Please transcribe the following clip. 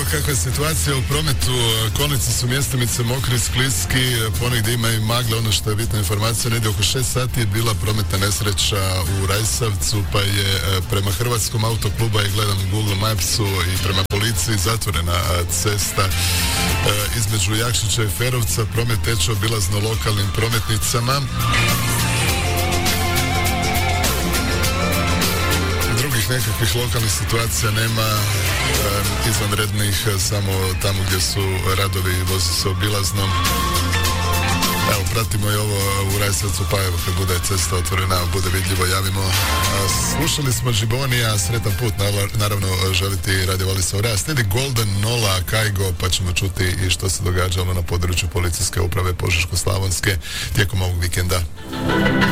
kakva je situacija u prometu. Kolnice su mjestimice mokri, skliski, ponegdje ima i magle. Ono što je bitna informacija, negdje oko 6 sati je bila prometna nesreća u Rajsavcu, pa je prema Hrvatskom autokluba i gledam u Google Mapsu i prema policiji zatvorena cesta između Jakšića i Ferovca. Promet teče obilazno lokalnim prometnicama. Nekakvih lokalnih situacija nema, izvanrednih, samo tamo gdje su radovi, vozi se obilazno. Evo, pratimo i ovo u Rajsavcu, pa evo, kad bude cesta otvorena, bude vidljivo, javimo. Slušali smo Žibonija, sretan put, naravno želiti Radio Valisa u Rea. Slijedi Golden Nola, Kajgo, pa ćemo čuti i što se događalo na području policijske uprave Požeško-slavonske tijekom ovog vikenda.